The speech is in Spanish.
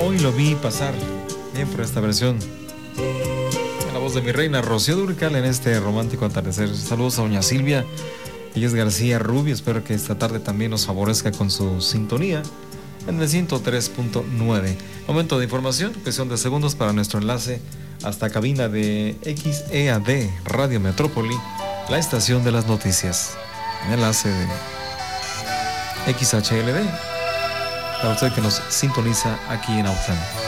Hoy lo vi pasar bien por esta versión. En la voz de mi reina Rocío Dúrcal en este romántico atardecer. Saludos a doña Silvia. Ella es García Rubio. Espero que esta tarde también nos favorezca con su sintonía en el 103.9. Momento de información, cuestión de segundos para nuestro enlace hasta cabina de XEAD Radio Metrópoli, la estación de las noticias. Enlace de XHLD para usted que nos sintoniza aquí en Autlán.